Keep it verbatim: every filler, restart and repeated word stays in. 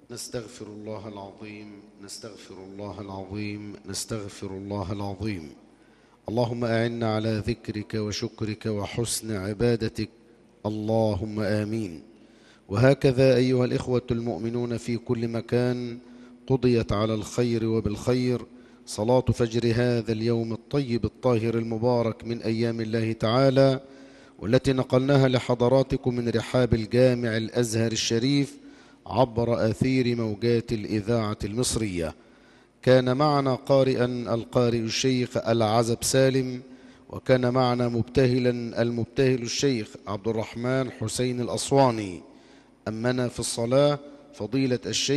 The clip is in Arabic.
نستغفر الله العظيم نستغفر الله العظيم نستغفر الله العظيم. اللهم أعنا على ذكرك وشكرك وحسن عبادتك، اللهم آمين. وهكذا أيها الإخوة المؤمنون في كل مكان، قضيت على الخير وبالخير صلاة فجر هذا اليوم الطيب الطاهر المبارك من أيام الله تعالى، والتي نقلناها لحضراتكم من رحاب الجامع الأزهر الشريف عبر أثير موجات الإذاعة المصرية. كان معنا قارئا القارئ الشيخ العزب سالم، وكان معنا مبتهلا المبتهل الشيخ عبد الرحمن حسين الأسواني. أمنا في الصلاة فضيلة الشيخ